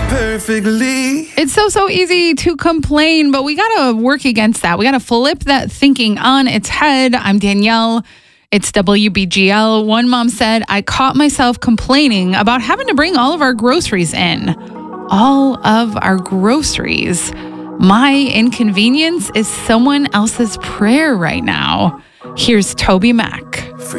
perfectly. It's so easy to complain, but we got to work against that. We got to flip that thinking on its head. I'm Danielle. It's WBGL. One mom said, I caught myself complaining about having to bring all of our groceries in. All of our groceries. My inconvenience is someone else's prayer right now. Here's Toby Mac.